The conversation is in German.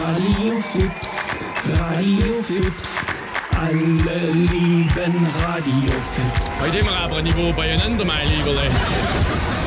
Radio-Fips, alle lieben Radio-Fips. Heute immer aber Niveau beieinander, mein Lieber.